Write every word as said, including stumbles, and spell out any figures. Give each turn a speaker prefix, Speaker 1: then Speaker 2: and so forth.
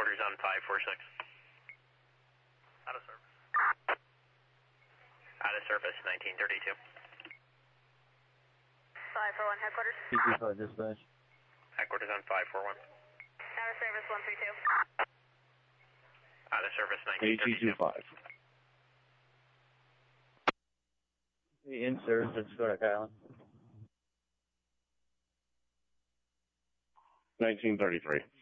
Speaker 1: Headquarters on five four six.
Speaker 2: Out of service.
Speaker 1: Out of service, nineteen thirty-two.
Speaker 2: five four one, headquarters.
Speaker 3: T two five dispatch.
Speaker 1: Headquarters on five four one.
Speaker 2: Out of service, one three two.
Speaker 1: Out of service, nineteen
Speaker 3: A T
Speaker 1: thirty-two.
Speaker 3: two five. In service, let's go to Kylan.
Speaker 4: nineteen thirty-three.